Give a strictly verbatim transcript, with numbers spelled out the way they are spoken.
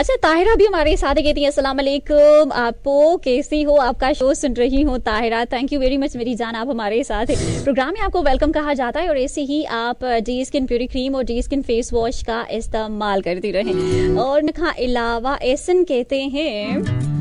अच्छा, ताहिरा भी हमारे साथ कहती है अस्सलाम वालेकुम, आपको कैसी हो, आपका शो सुन रही हूँ Tahira. Thank you very much मेरी जान, आप हमारे साथ प्रोग्राम में आपको वेलकम कहा जाता है और ऐसे ही आप डी स्किन प्यूरी क्रीम और डी स्किन फेस वॉश का इस्तेमाल करती रहें। और अलावा एसन कहते हैं